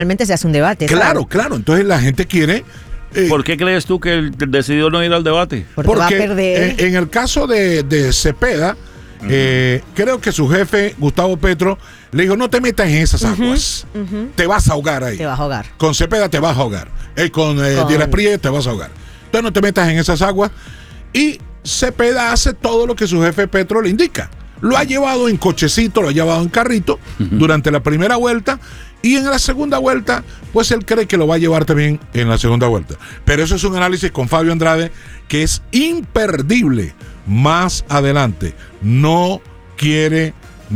Realmente se hace un debate. Claro, claro. Entonces la gente quiere... ¿Por qué crees tú que él decidió no ir al debate? Porque va a perder. En el caso de Cepeda, creo que su jefe, Gustavo Petro, le dijo, no te metas en esas aguas. Te vas a ahogar ahí. Te vas a ahogar. Con Cepeda te vas a ahogar. Con Díaz Prieto te vas a ahogar. Entonces no te metas en esas aguas. Y Cepeda hace todo lo que su jefe Petro le indica. Lo ha llevado en cochecito, lo ha llevado en carrito durante la primera vuelta, y en la segunda vuelta, pues él cree que lo va a llevar también en la segunda vuelta. Pero eso es un análisis con Fabio Andrade que es imperdible más adelante. No quiere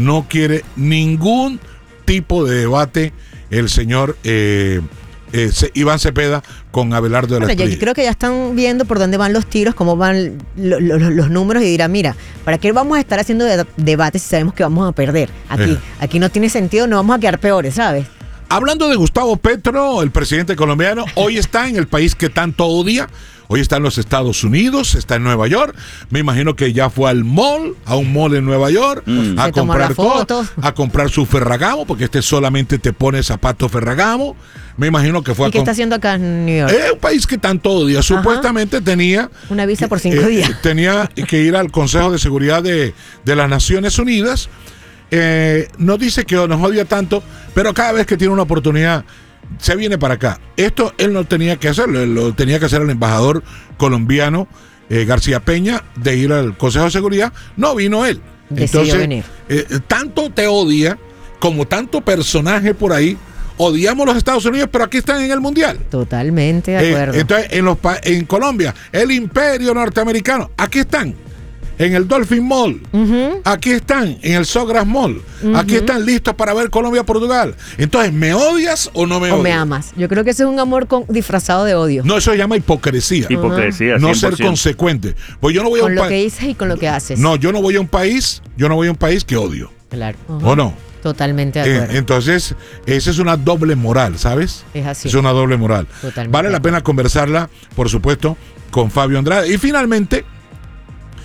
ningún tipo de debate el señor Iván Cepeda con Abelardo de la Espriella. Yo creo que ya están viendo por dónde van los tiros, cómo van los números, y dirán, mira, ¿para qué vamos a estar haciendo debates si sabemos que vamos a perder? Aquí no tiene sentido, no vamos a quedar peores, ¿sabes? Hablando de Gustavo Petro, el presidente colombiano, hoy está en el país que tanto odia. Hoy está en los Estados Unidos, está en Nueva York. Me imagino que ya fue a un mall en Nueva York, a comprar cosas, a comprar su Ferragamo, porque solamente te pone zapatos Ferragamo. Me imagino que fue ¿Y qué está haciendo acá en New York? Es un país que tanto odia. Supuestamente tenía una visa por 5 días. Tenía que ir al Consejo de Seguridad de las Naciones Unidas. No dice que nos odia tanto, pero cada vez que tiene una oportunidad se viene para acá. Esto él no tenía que hacerlo, lo tenía que hacer el embajador colombiano García Peña, de ir al Consejo de Seguridad. No vino él. Decidió venir. Tanto te odia como tanto personaje por ahí. Odiamos los Estados Unidos, pero aquí están en el Mundial. Totalmente de acuerdo. Entonces, en Colombia, el imperio norteamericano, aquí están. En el Dolphin Mall, aquí están, en el Sogras Mall, aquí están listos para ver Colombia-Portugal. Entonces, ¿me odias o no me odias? O me amas. Yo creo que ese es un amor disfrazado de odio. No, eso se llama hipocresía. Hipocresía, 100%. No ser consecuente. Pues yo no voy a con lo que dices y con lo que haces. No, yo no voy a un país que odio. Claro. ¿O no? Totalmente de acuerdo. Entonces, esa es una doble moral, ¿sabes? Es así. Es una doble moral. Totalmente. Vale la pena conversarla, por supuesto, con Fabio Andrade. Y finalmente,